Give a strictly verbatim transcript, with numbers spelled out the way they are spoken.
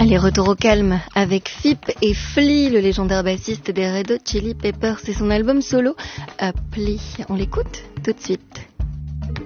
Allez, retour au calme avec Fip et Flea, le légendaire bassiste des Red Hot Chili Peppers. C'est son album solo, Appli. On l'écoute tout de suite.